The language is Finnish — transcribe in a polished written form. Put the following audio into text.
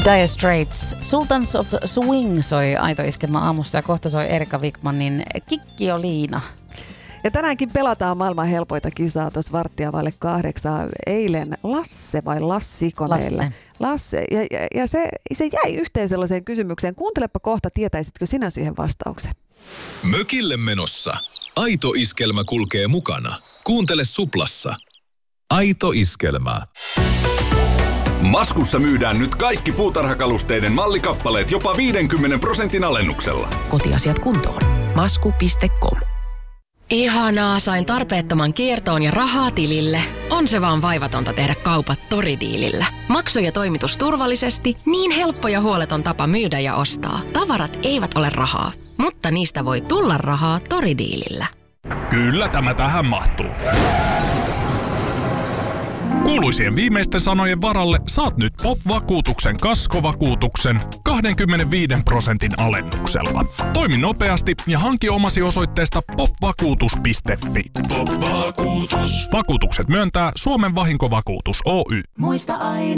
Dire Straits. Sultans of Swing soi Aito Iskelmä aamussa ja kohta soi Erika Wikmanin Kikkioliina. Ja tänäänkin pelataan maailman helpoita kisaa tuossa 7:15. Eilen Lassi meillä. Lasse. Ja se jäi yhteen sellaiseen kysymykseen. Kuuntelepa kohta, tietäisitkö sinä siihen vastauksen? Mökille menossa. Aito Iskelmä kulkee mukana. Kuuntele Suplassa. Aito Iskelmä. Maskussa myydään nyt kaikki puutarhakalusteiden mallikappaleet jopa 50% alennuksella. Kotiasiat kuntoon. Masku.com. Ihanaa, sain tarpeettoman kiertoon ja rahaa tilille. On se vaan vaivatonta tehdä kaupat Toridiilillä. Maksu ja toimitus turvallisesti, niin helppo ja huoleton tapa myydä ja ostaa. Tavarat eivät ole rahaa, mutta niistä voi tulla rahaa Toridiilillä. Kyllä tämä tähän mahtuu. Kuuluisien viimeisten sanojen varalle saat nyt POP-vakuutuksen kaskovakuutuksen 25% alennuksella. Toimi nopeasti ja hanki omasi osoitteesta popvakuutus.fi. Pop-vakuutus. Vakuutukset myöntää Suomen vahinkovakuutus Oy. Muista aina.